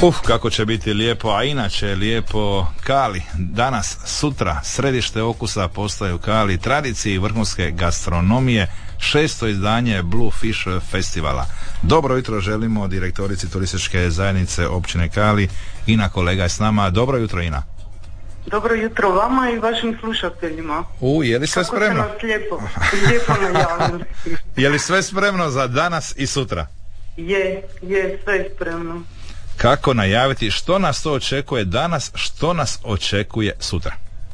Kako će biti lijepo, a inače je lijepo Kali. Danas, sutra, središte okusa postaju Kali, tradiciji vrhunske gastronomije, 6. izdanje Blue Fish festivala. Dobro jutro želimo direktorici turističke zajednice općine Kali. Ina kolega je s nama. Dobro jutro, Ina. Dobro jutro vama i vašim slušateljima. Je li sve spremno? Kako ste nas lijepo najavili. Je li sve spremno za danas i sutra? Je, sve je spremno. Kako najaviti, što nas to očekuje danas, što nas očekuje sutra?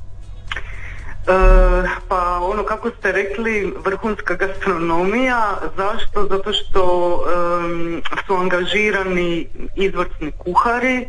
Pa ono kako ste rekli, vrhunska gastronomija. Zašto? Zato što su angažirani izvrsni kuhari,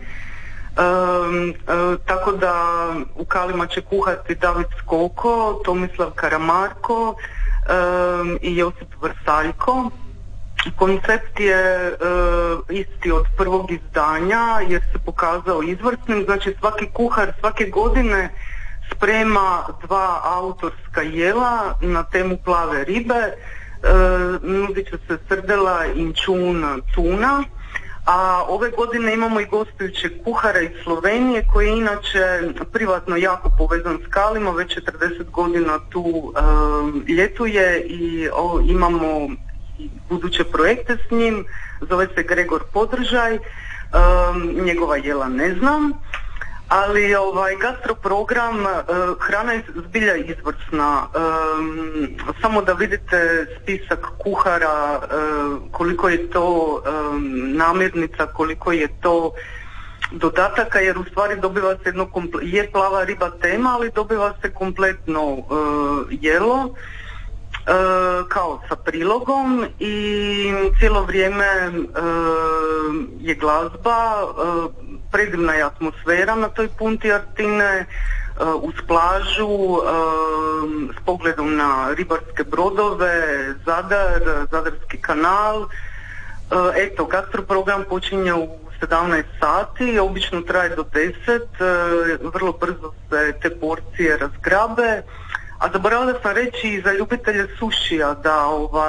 tako da u Kalima će kuhati David Skoko, Tomislav Karamarko i Josip Vrsaljko. Koncept je isti od prvog izdanja jer se pokazao izvrsnim. Znači svaki kuhar svake godine sprema 2 autorska jela na temu plave ribe. Nudit će se srdela, inčun, tuna. A ove godine imamo i gostujućeg kuhara iz Slovenije koji je inače privatno jako povezan s Kalima, već 40 godina tu ljetuje i imamo buduće projekte s njim. Zove se Gregor Podržaj, njegova jela ne znam, ali gastroprogram, hrana je zbilja izvrsna. Samo da vidite spisak kuhara, koliko je to namirnica, koliko je to dodataka, jer u stvari dobiva se je plava riba tema, ali dobiva se kompletno jelo kao sa prilogom i cijelo vrijeme je glazba, predivna je atmosfera na toj punti Artine, uz plažu, s pogledom na ribarske brodove, Zadar, Zadarski kanal. Eto, gastroprogram počinje u 17 sati, obično traje do 10, vrlo brzo se te porcije razgrabe. A zaboravila sam reći i za ljubitelje sušija da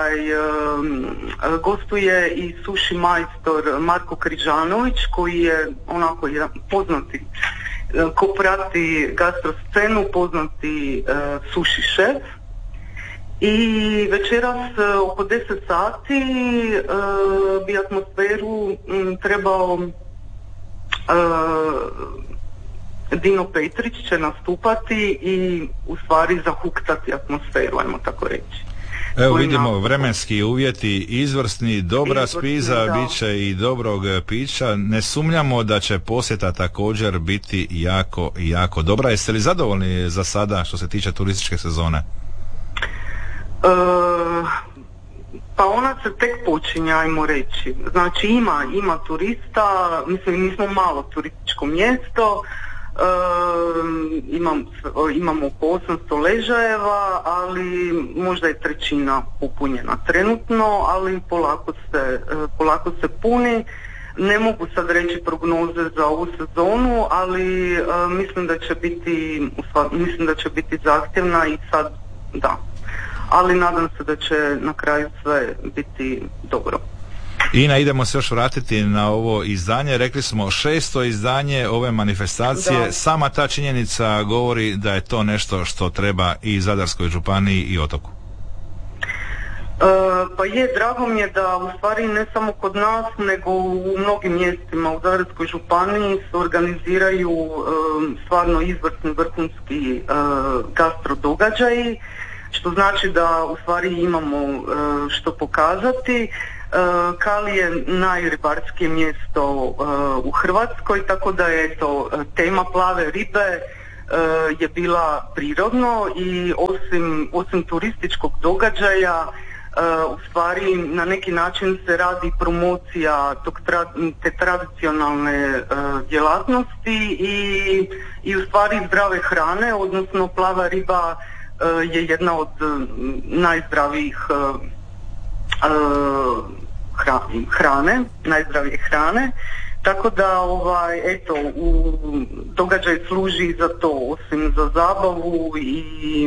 gostuje i suši majstor Marko Križanović koji je onako jedan poznati, ko prati gastroscenu, poznati suši šef. I večeras oko 10 sati bi atmosferu trebao Dino Petrić će nastupati i u stvari zahuktati atmosferu, ajmo tako reći. Evo vidimo vremenski uvjeti izvrsni, dobra spiza, bit će i dobrog pića. Ne sumnjamo da će posjeta također biti jako dobra. Jeste li zadovoljni za sada što se tiče turističke sezone? Pa ona se tek počinje, ajmo reći. Znači ima turista, mislim mi smo malo turističko mjesto. Imamo oko 800 ležajeva, ali možda je 1/3 popunjena trenutno, ali polako se puni. Ne mogu sad reći prognoze za ovu sezonu, ali mislim da će biti zahtjevna i sad da. Ali nadam se da će na kraju sve biti dobro. Ina, idemo se još vratiti na ovo izdanje. Rekli smo 6. izdanje ove manifestacije. Da. Sama ta činjenica govori da je to nešto što treba i Zadarskoj županiji i otoku. Pa drago mi je da u stvari ne samo kod nas, nego u mnogim mjestima u Zadarskoj županiji se organiziraju stvarno izvrsni vrhunski gastro događaji, što znači da u stvari imamo što pokazati. Kali je najribarskije mjesto u Hrvatskoj, tako da je tema plave ribe je bila prirodno i osim turističkog događaja u stvari na neki način se radi promocija te tradicionalne djelatnosti i u stvari zdrave hrane, odnosno plava riba je jedna od najzdravijih najzdravije hrane, tako da događaj služi za to, osim za zabavu i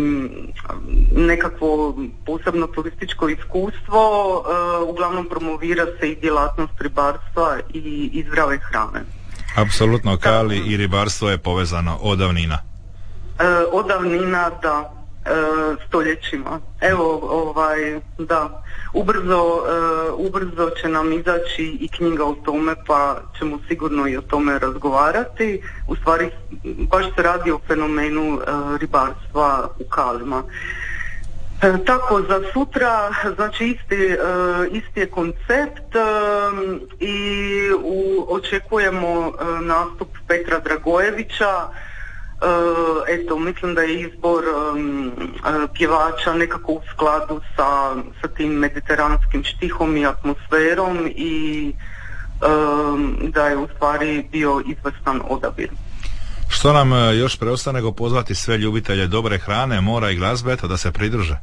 nekakvo posebno turističko iskustvo, uglavnom promovira se i djelatnost ribarstva i zdrave hrane. Apsolutno, Kali i ribarstvo je povezano od davnina. Od davnina, da, stoljećima. Evo, da, ubrzo će nam izaći i knjiga o tome, pa ćemo sigurno i o tome razgovarati. U stvari, baš se radi o fenomenu ribarstva u Kalima. Tako, za sutra, znači isti je koncept i očekujemo nastup Petra Dragojevića. Eto, mislim da je izbor pjevača nekako u skladu sa tim mediteranskim štihom i atmosferom i da je u stvari bio izvrstan odabir. Što nam još preostaje nego pozvati sve ljubitelje dobre hrane, mora i glazbe, eto, da se pridruže?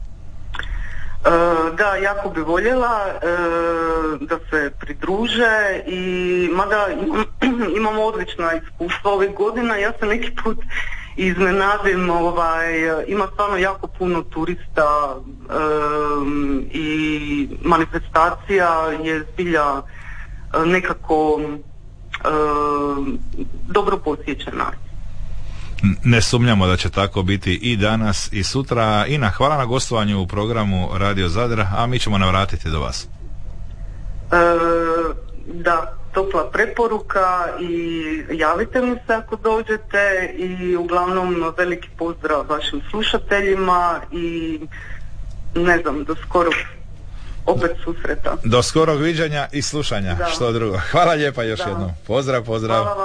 Da, jako bi voljela da se pridruže i mada imamo odlična iskustva ovih godina, ja se neki put iznenadim, ima stvarno jako puno turista i manifestacija je zbilja nekako dobro posjećena. Ne sumnjamo da će tako biti i danas i sutra. Ina, hvala na gostovanju u programu Radio Zadar, a mi ćemo navratiti do vas. Da, topla preporuka i javite mi se ako dođete i uglavnom veliki pozdrav vašim slušateljima i ne znam, do skorog opet susreta. Do skorog viđanja i slušanja, da. Što drugo. Hvala lijepa još jednom. Pozdrav. Hvala.